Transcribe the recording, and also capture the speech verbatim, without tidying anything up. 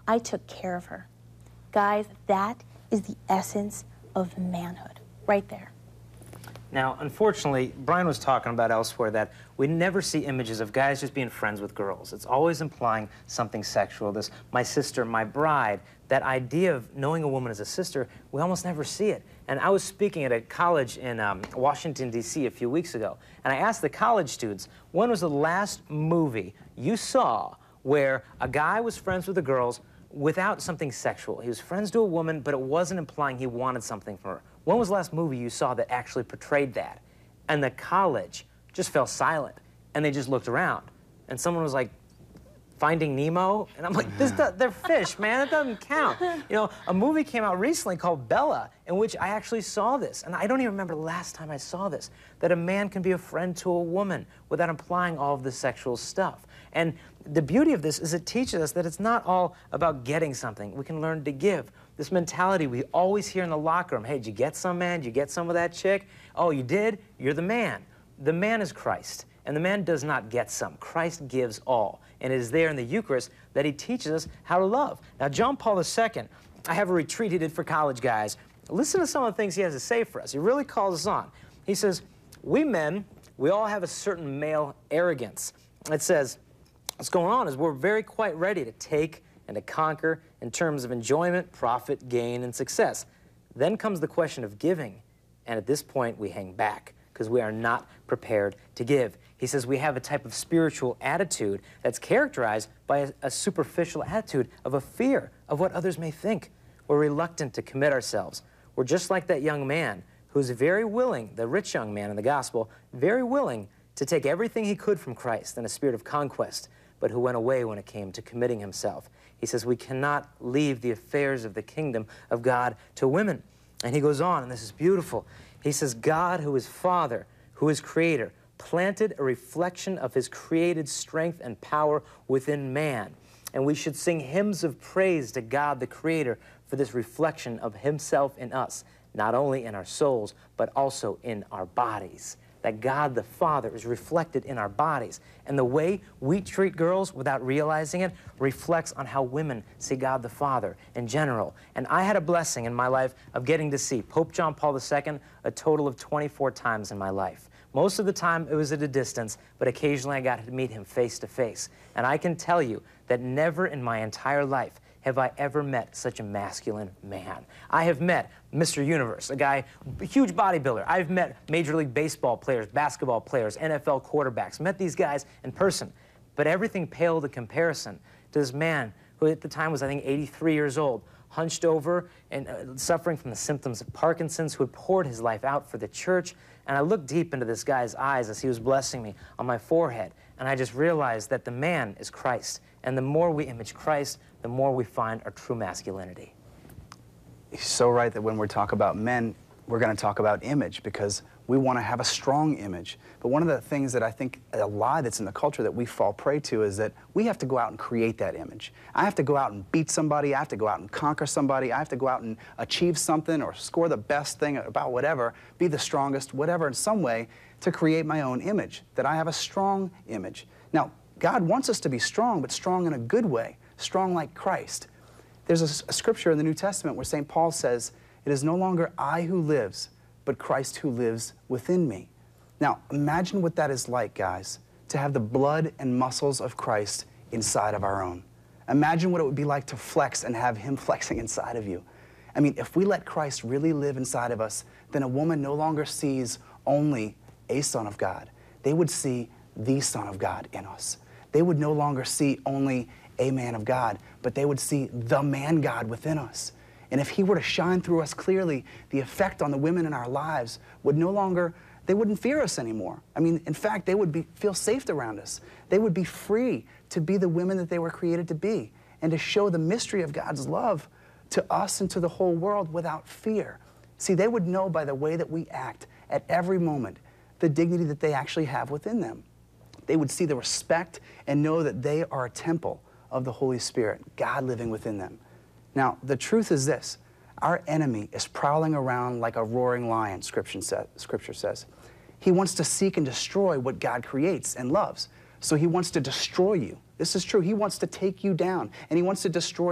I took care of her. Guys, that is the essence of manhood, right there. Now, unfortunately, Brian was talking about elsewhere that we never see images of guys just being friends with girls. It's always implying something sexual. This, my sister, my bride, that idea of knowing a woman as a sister, we almost never see it. And I was speaking at a college in um, Washington, D C a few weeks ago, and I asked the college students, when was the last movie you saw where a guy was friends with the girls without something sexual? He was friends to a woman, but it wasn't implying he wanted something from her. When was the last movie you saw that actually portrayed that? And the college just fell silent, and they just looked around. And someone was like, Finding Nemo? And I'm like, this does, they're fish, man, it doesn't count. You know, a movie came out recently called Bella, in which I actually saw this. And I don't even remember the last time I saw this, that a man can be a friend to a woman without implying all of the sexual stuff. And the beauty of this is it teaches us that it's not all about getting something. We can learn to give. This mentality we always hear in the locker room, hey, did you get some, man? Did you get some of that chick? Oh, you did? You're the man. The man is Christ, and the man does not get some. Christ gives all, and it is there in the Eucharist that he teaches us how to love. Now, John Paul the Second, I have a retreat he did for college guys. Listen to some of the things he has to say for us. He really calls us on. He says, we men, we all have a certain male arrogance. It says, what's going on is we're very quite ready to take and to conquer in terms of enjoyment, profit, gain, and success. Then comes the question of giving, and at this point we hang back because we are not prepared to give. He says we have a type of spiritual attitude that's characterized by a, a superficial attitude of a fear of what others may think. We're reluctant to commit ourselves. We're just like that young man who's very willing, the rich young man in the gospel, very willing to take everything he could from Christ in a spirit of conquest, but who went away when it came to committing himself. He says we cannot leave the affairs of the kingdom of God to women. And he goes on, and this is beautiful. He says, God, who is Father, who is Creator, planted a reflection of his created strength and power within man. And we should sing hymns of praise to God, the Creator, for this reflection of himself in us, not only in our souls, but also in our bodies. That God the Father is reflected in our bodies. And the way we treat girls without realizing it reflects on how women see God the Father in general. And I had a blessing in my life of getting to see Pope John Paul the Second a total of twenty-four times in my life. Most of the time it was at a distance, but occasionally I got to meet him face to face. And I can tell you that never in my entire life have I ever met such a masculine man. I have met Mister Universe, a guy, a huge bodybuilder. I've met Major League Baseball players, basketball players, N F L quarterbacks, met these guys in person. But everything paled in comparison to this man who at the time was, I think, eighty-three years old, hunched over and uh, suffering from the symptoms of Parkinson's, who had poured his life out for the church. And I looked deep into this guy's eyes as he was blessing me on my forehead, and I just realized that the man is Christ. And the more we image Christ, the more we find our true masculinity. He's so right that when we talk about men, we're going to talk about image because we want to have a strong image. But one of the things that I think a lie that's in the culture that we fall prey to is that we have to go out and create that image. I have to go out and beat somebody. I have to go out and conquer somebody. I have to go out and achieve something or score the best thing about whatever, be the strongest, whatever in some way to create my own image, that I have a strong image. Now, God wants us to be strong, but strong in a good way, strong like Christ. There's a, a scripture in the New Testament where Saint Paul says, it is no longer I who lives, but Christ who lives within me. Now, imagine what that is like, guys, to have the blood and muscles of Christ inside of our own. Imagine what it would be like to flex and have him flexing inside of you. I mean, if we let Christ really live inside of us, then a woman no longer sees only a son of God. They would see the Son of God in us. They would no longer see only a man of God, but they would see the man God within us. And if he were to shine through us clearly, the effect on the women in our lives would no longer, they wouldn't fear us anymore. I mean, in fact, they would be, feel safe around us. They would be free to be the women that they were created to be and to show the mystery of God's love to us and to the whole world without fear. See, they would know by the way that we act at every moment the dignity that they actually have within them. They would see the respect and know that they are a temple of the Holy Spirit, God living within them. Now, the truth is this. Our enemy is prowling around like a roaring lion, Scripture says. Scripture says. He wants to seek and destroy what God creates and loves. So he wants to destroy you. This is true. He wants to take you down, and he wants to destroy